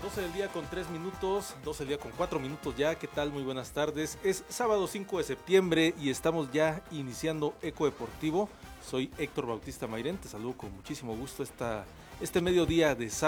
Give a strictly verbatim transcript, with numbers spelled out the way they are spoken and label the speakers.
Speaker 1: doce del día con tres minutos, doce del día con cuatro minutos ya. ¿Qué tal? Muy buenas tardes. Es sábado cinco de septiembre y estamos ya iniciando Eco Deportivo. Soy Héctor Bautista Mairén, te saludo con muchísimo gusto esta, este mediodía de sábado.